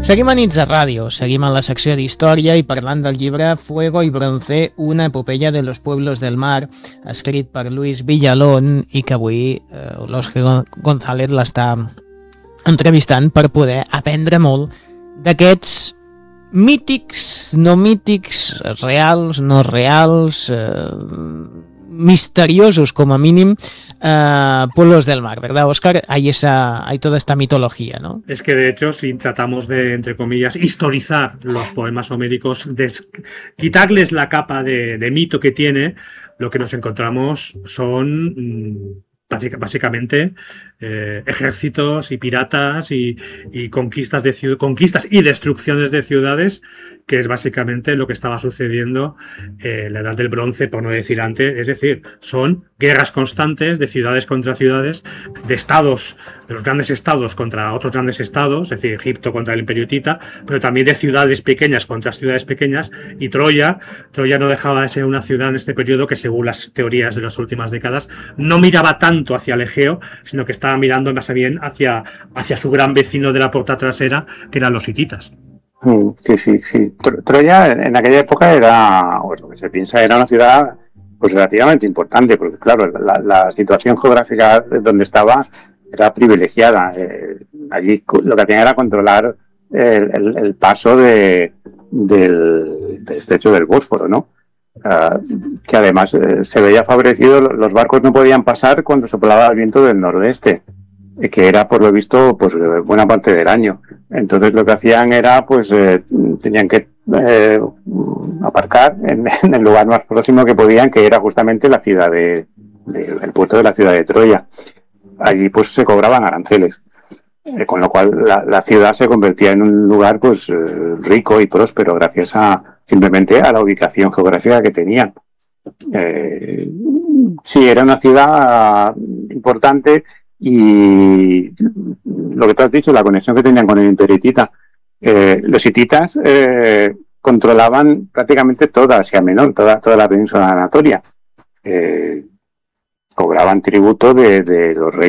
Seguim a Nits de Ràdio, seguim en la secció d'història i parlant del llibre Fuego y Bronce, una epopeya de los pueblos del mar, escrit per Luis Villalón i que avui l'Òscar González l'està entrevistant per poder aprendre molt d'aquests mítics, no mítics, reals, no reals, misteriosos como mínimo, pueblos del mar, ¿verdad, Óscar? Hay toda esta mitología, ¿no? Es que de hecho, si tratamos de, entre comillas, historizar los poemas homéricos, quitarles la capa de mito que tiene, lo que nos encontramos son básicamente ejércitos y piratas y conquistas y destrucciones de ciudades, que es básicamente lo que estaba sucediendo en la Edad del Bronce, por no decir antes. Es decir, son guerras constantes de ciudades contra ciudades, de estados, de los grandes estados contra otros grandes estados, es decir, Egipto contra el Imperio Hitita, pero también de ciudades pequeñas contra ciudades pequeñas. Y Troya no dejaba de ser una ciudad en este periodo que, según las teorías de las últimas décadas, no miraba tanto hacia el Egeo, sino que estaba mirando más bien hacia su gran vecino de la puerta trasera, que eran los hititas. Sí. Troya en aquella época era, pues lo que se piensa, era una ciudad pues relativamente importante, porque claro, la situación geográfica donde estaba era privilegiada. Allí lo que hacían era controlar el paso del estrecho del Bósforo, ¿no? Que además se veía favorecido, los barcos no podían pasar cuando soplaba el viento del nordeste, que era por lo visto pues buena parte del año. Entonces lo que hacían era pues tenían que aparcar en el lugar más próximo que podían, que era justamente la ciudad el puerto de la ciudad de Troya. Allí pues se cobraban aranceles, con lo cual la ciudad se convertía en un lugar pues rico y próspero gracias simplemente a la ubicación geográfica que tenían. Sí, era una ciudad importante. Y lo que tú has dicho, la conexión que tenían con el Imperio Hitita, los hititas controlaban prácticamente toda Asia Menor, toda la península de Anatolia. Cobraban tributo de los reyes